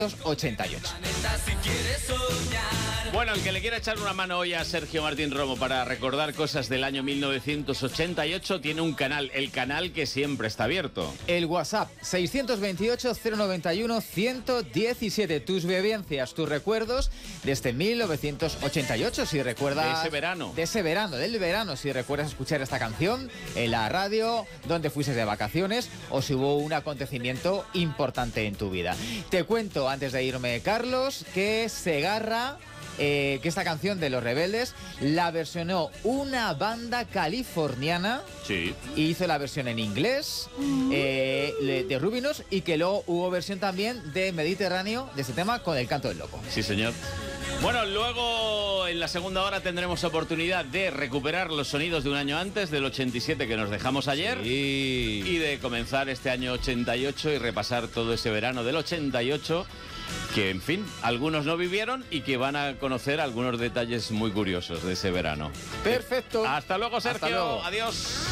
88. Bueno, el que le quiera echar una mano hoy a Sergio Martín Romo para recordar cosas del año 1988 tiene un canal, el canal que siempre está abierto. El WhatsApp 628-091-117. Tus vivencias, tus recuerdos desde 1988, si recuerdas. De ese verano. Del verano, si recuerdas escuchar esta canción en la radio, donde fuiste de vacaciones o si hubo un acontecimiento importante en tu vida. Te cuento, antes de irme, Carlos, que Segarra... que esta canción de Los Rebeldes la versionó una banda californiana. Sí. Hizo la versión en inglés de Rubinos, y que luego hubo versión también de Mediterráneo de este tema con El Canto del Loco. Sí, señor. Bueno, luego en la segunda hora tendremos oportunidad de recuperar los sonidos de un año antes, del 87 que nos dejamos ayer, sí, y de comenzar este año 88 y repasar todo ese verano del 88, que, en fin, algunos no vivieron y que van a conocer algunos detalles muy curiosos de ese verano. Perfecto. Hasta luego, Sergio. Hasta luego. Adiós.